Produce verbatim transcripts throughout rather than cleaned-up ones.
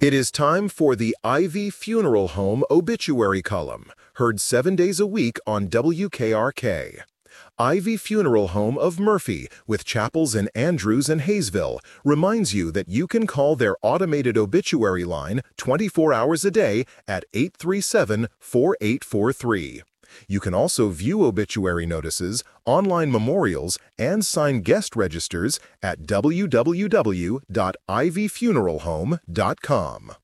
It is time for the Ivy Funeral Home obituary column, heard seven days a week on W K R K. Ivy Funeral Home of Murphy, with chapels in Andrews and Hayesville, reminds you that you can call their automated obituary line twenty-four hours a day at eight three seven, four eight four three. You can also view obituary notices, online memorials, and sign guest registers at w w w dot ivy funeral home dot com.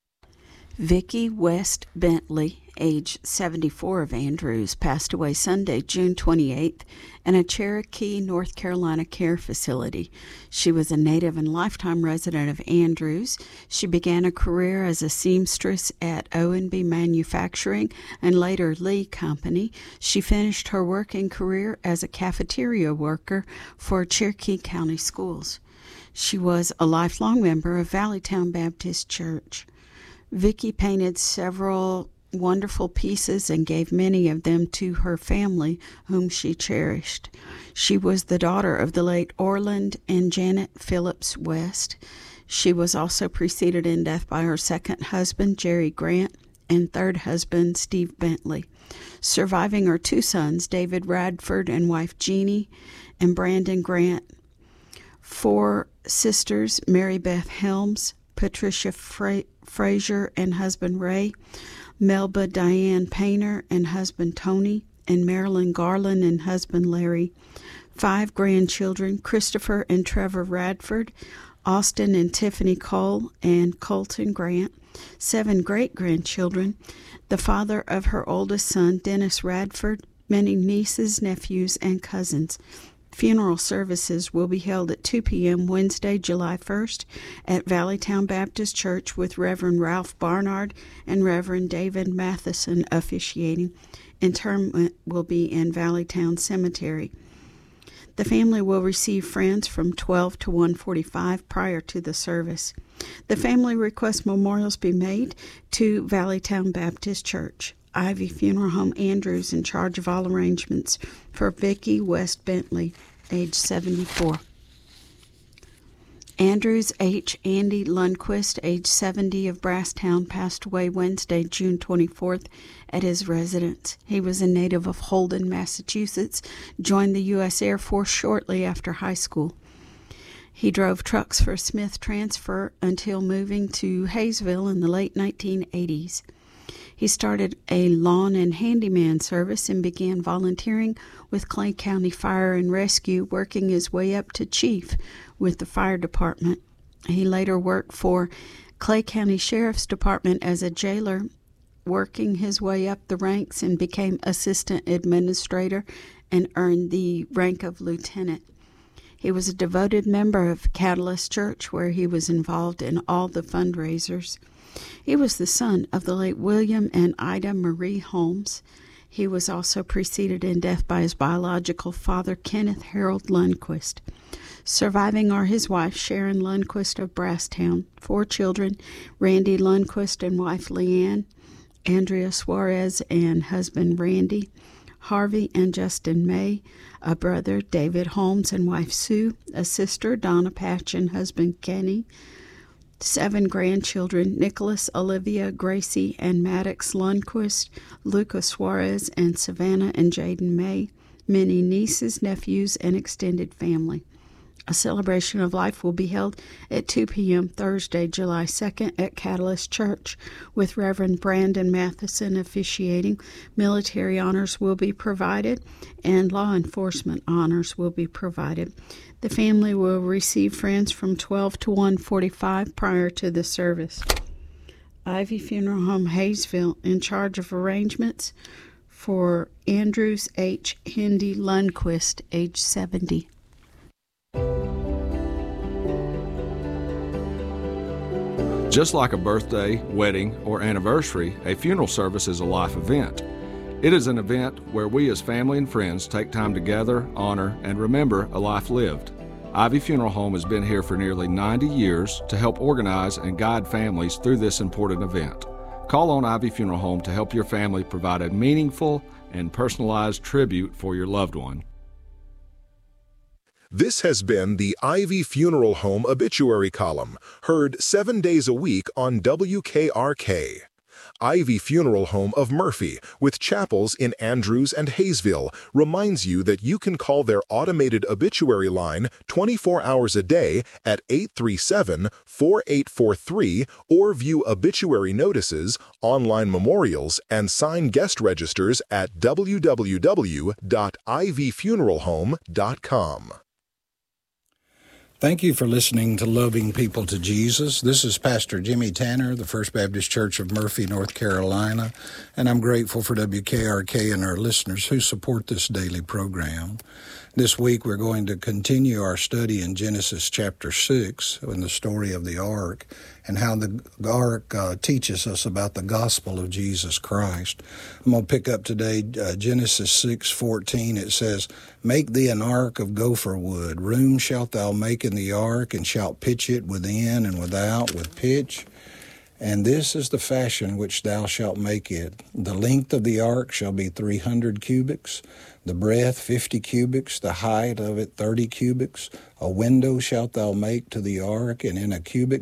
Vicki West Bentley, age seventy-four, of Andrews, passed away Sunday, June twenty-eighth, in a Cherokee, North Carolina care facility. She was a native and lifetime resident of Andrews. She began a career as a seamstress at O and B Manufacturing and later Lee Company. She finished her working career as a cafeteria worker for Cherokee County Schools. She was a lifelong member of Valleytown Baptist Church. Vicki painted several wonderful pieces and gave many of them to her family, whom she cherished. She was the daughter of the late Orland and Janet Phillips West. She was also preceded in death by her second husband, Jerry Grant, and third husband, Steve Bentley. Surviving are two sons, David Radford and wife Jeannie, and Brandon Grant. Four sisters, Mary Beth Helms, Patricia Fra- Frazier and husband Ray, Melba Diane Painter and husband Tony, and Marilyn Garland and husband Larry. Five grandchildren, Christopher and Trevor Radford, Austin and Tiffany Cole, and Colton Grant. Seven great-grandchildren, the father of her oldest son, Dennis Radford, many nieces, nephews, and cousins. Funeral services will be held at two p.m. Wednesday, July first at Valleytown Baptist Church with Reverend Ralph Barnard and Reverend David Matheson officiating. Interment will be in Valleytown Cemetery. The family will receive friends from twelve to one forty-five prior to the service. The family requests memorials be made to Valleytown Baptist Church. Ivy Funeral Home Andrews in charge of all arrangements for Vicki West Bentley, age seventy-four. Andrews H. Andy Lundquist, age seventy, of Brasstown, passed away Wednesday, June twenty-fourth, at his residence. He was a native of Holden, Massachusetts, joined the U S Air Force shortly after high school. He drove trucks for Smith Transfer until moving to Hayesville in the late nineteen eighties. He started a lawn and handyman service and began volunteering with Clay County Fire and Rescue, working his way up to chief with the fire department. He later worked for Clay County Sheriff's Department as a jailer, working his way up the ranks, and became assistant administrator and earned the rank of lieutenant. He was a devoted member of Catalyst Church, where he was involved in all the fundraisers. He was the son of the late William and Ida Marie Holmes. He was also preceded in death by his biological father, Kenneth Harold Lundquist. Surviving are his wife, Sharon Lundquist of Brasstown, four children, Randy Lundquist and wife Leanne, Andrea Suarez and husband Randy, Harvey and Justin May, a brother, David Holmes and wife Sue, a sister, Donna Patch and husband Kenny, seven grandchildren, Nicholas, Olivia, Gracie, and Maddox Lundquist, Lucas Suarez, and Savannah and Jaden May, many nieces, nephews, and extended family. A celebration of life will be held at two p.m. Thursday, July second at Catalyst Church, with Reverend Brandon Matheson officiating. Military honors will be provided, and law enforcement honors will be provided. The family will receive friends from twelve to one forty-five prior to the service. Ivy Funeral Home Hayesville in charge of arrangements for Andrews H. Hendy Lundquist, age seventy. Just like a birthday, wedding, or anniversary, a funeral service is a life event. It is an event where we as family and friends take time to gather, honor, and remember a life lived. Ivy Funeral Home has been here for nearly ninety years to help organize and guide families through this important event. Call on Ivy Funeral Home to help your family provide a meaningful and personalized tribute for your loved one. This has been the Ivy Funeral Home Obituary Column, heard seven days a week on W K R K. Ivy Funeral Home of Murphy, with chapels in Andrews and Hayesville, reminds you that you can call their automated obituary line twenty-four hours a day at eight three seven, four eight four three or view obituary notices, online memorials, and sign guest registers at w w w dot ivy funeral home dot com. Thank you for listening to Loving People to Jesus. This is Pastor Jimmy Tanner, the First Baptist Church of Murphy, North Carolina, and I'm grateful for W K R K and our listeners who support this daily program. This week we're going to continue our study in Genesis chapter six in the story of the ark and how the ark uh, teaches us about the gospel of Jesus Christ. I'm going to pick up today uh, Genesis six fourteen. It says, "Make thee an ark of gopher wood. Room shalt thou make in the ark, and shalt pitch it within and without with pitch. And this is the fashion which thou shalt make it. The length of the ark shall be three hundred cubits, the breadth fifty cubits, the height of it thirty cubits. A window shalt thou make to the ark, and in a cubit